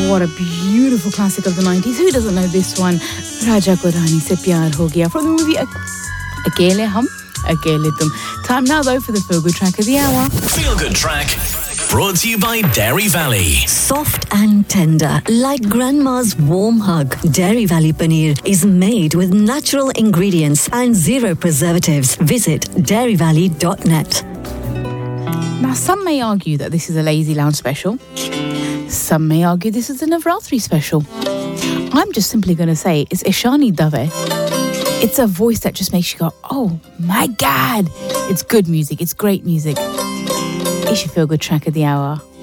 What a beautiful classic of the 90s. Who doesn't know this one? Raja Ko Rani Se Pyar Ho Gaya from the movie Akele Hum, Akele Tum. Time now though for the Feel Good Track of the Hour. Feel Good Track, brought to you by Dairy Valley. Soft and tender, like grandma's warm hug. Dairy Valley Paneer is made with natural ingredients and zero preservatives. Visit dairyvalley.net. Now, some may argue that this is a Lazy Lounge special. Some may argue this is a Navratri special. I'm just simply going to say it's Ishani Dave. It's a voice that just makes you go, oh my God. It's good music. It's great music. It's your Feel Good Track of the Hour.